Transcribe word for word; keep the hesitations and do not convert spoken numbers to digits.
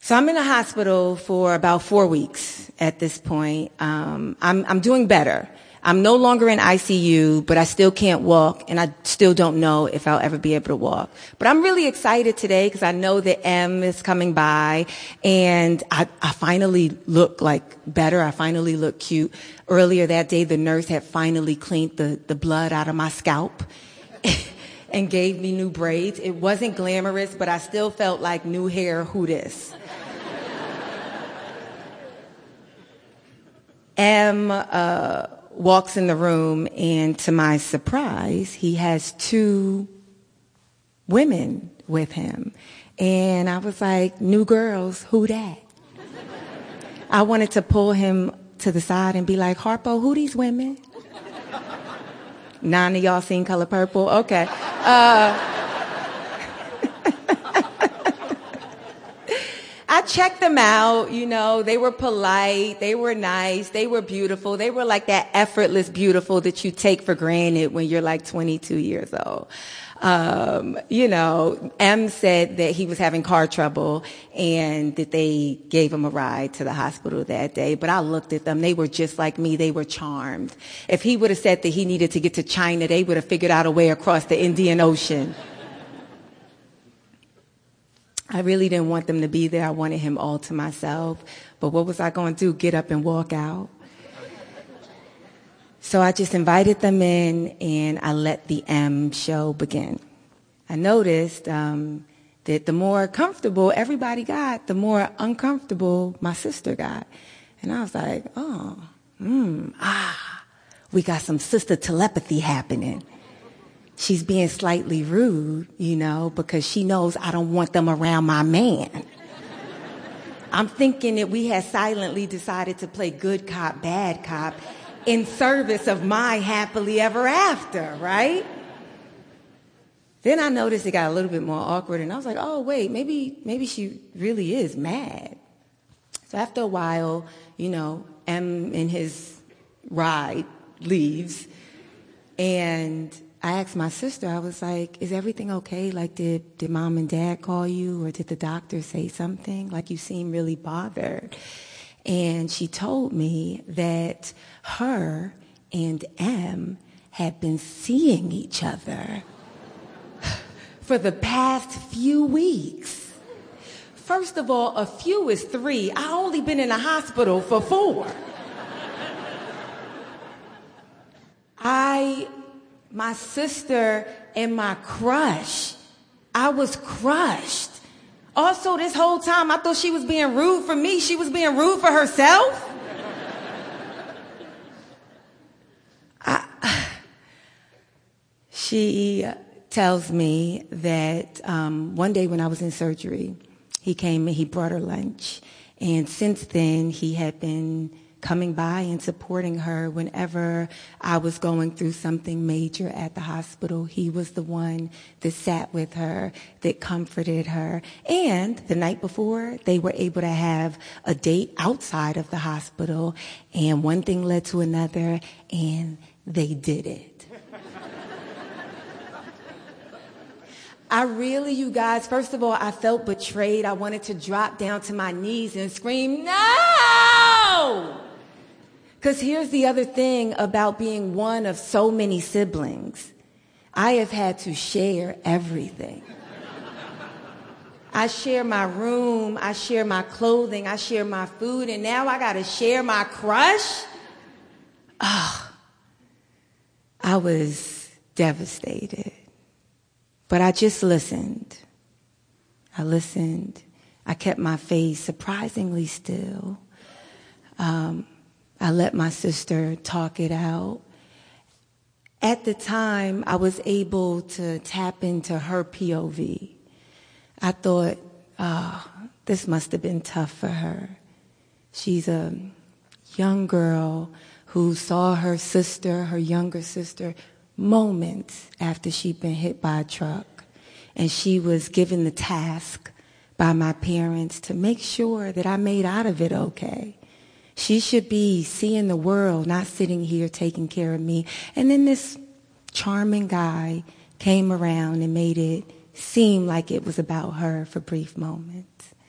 So I'm in the hospital for about four weeks at this point. Um, I'm, I'm doing better. I'm no longer in I C U, but I still can't walk, and I still don't know if I'll ever be able to walk. But I'm really excited today because I know that M is coming by, and I, I finally look like better. I finally look cute. Earlier that day, the nurse had finally cleaned the, the blood out of my scalp and gave me new braids. It wasn't glamorous, but I still felt like new hair, who dis? M, uh, walks in the room, and to my surprise, he has two women with him. And I was like, new girls, who that? I wanted to pull him to the side and be like, Harpo, who these women? None of y'all seen Color Purple? Okay. Uh, I checked them out, you know, they were polite, they were nice, they were beautiful, they were like that effortless beautiful that you take for granted when you're like twenty-two years old. Um, you know, M said that he was having car trouble and that they gave him a ride to the hospital that day, but I looked at them, they were just like me, they were charmed. If he would have said that he needed to get to China, they would have figured out a way across the Indian Ocean. I really didn't want them to be there. I wanted him all to myself. But what was I going to do? Get up and walk out? So I just invited them in, and I let the M show begin. I noticed um, that the more comfortable everybody got, the more uncomfortable my sister got. And I was like, oh, mm, ah, we got some sister telepathy happening. She's being slightly rude, you know, because she knows I don't want them around my man. I'm thinking that we had silently decided to play good cop, bad cop in service of my happily ever after, right? Then I noticed it got a little bit more awkward, and I was like, oh, wait, maybe, maybe she really is mad. So after a while, you know, M in his ride leaves, and I asked my sister, I was like, is everything okay? Like, did, did mom and dad call you, or did the doctor say something? Like, you seem really bothered. And she told me that her and M had been seeing each other for the past few weeks. First of all, a few is three. I only been in the hospital for four. I... My sister and my crush, I was crushed. Also, this whole time, I thought she was being rude for me. She was being rude for herself. I, she tells me that um, one day when I was in surgery, he came and he brought her lunch. And since then, he had been coming by and supporting her whenever I was going through something major at the hospital. He was the one that sat with her, that comforted her. And the night before, they were able to have a date outside of the hospital, and one thing led to another, and they did it. I really, you guys, first of all, I felt betrayed. I wanted to drop down to my knees and scream, no! Because here's the other thing about being one of so many siblings. I have had to share everything. I share my room, I share my clothing, I share my food, and now I got to share my crush? Oh, I was devastated. But I just listened. I listened. I kept my face surprisingly still. Um, I let my sister talk it out. At the time, I was able to tap into her P O V. I thought, oh, this must have been tough for her. She's a young girl who saw her sister, her younger sister, moments after she'd been hit by a truck. And she was given the task by my parents to make sure that I made out of it okay. She should be seeing the world, not sitting here taking care of me. And then this charming guy came around and made it seem like it was about her for brief moments.